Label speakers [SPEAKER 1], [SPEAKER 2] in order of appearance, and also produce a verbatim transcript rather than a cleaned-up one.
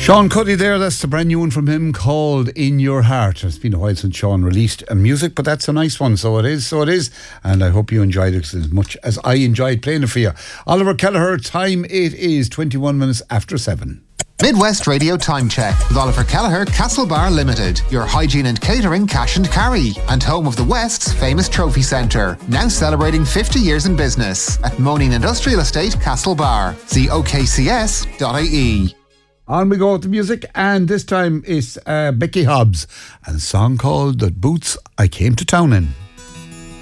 [SPEAKER 1] Sean Cuddy there, that's the brand new one from him called In Your Heart. It's been a while since Sean released a music, but that's a nice one, so it is, so it is. And I hope you enjoyed it as much as I enjoyed playing it for you. Oliver Kelleher, time it is twenty-one minutes after seven.
[SPEAKER 2] Midwest Radio Time Check with Oliver Kelleher, Castlebar Limited, your hygiene and catering cash and carry, and home of the West's famous trophy centre, now celebrating fifty years in business at Moaning Industrial Estate, Castlebar. See O K C S dot I E.
[SPEAKER 1] On we go with the music, and this time it's uh, Becky Hobbs and a song called The Boots I Came to Town In.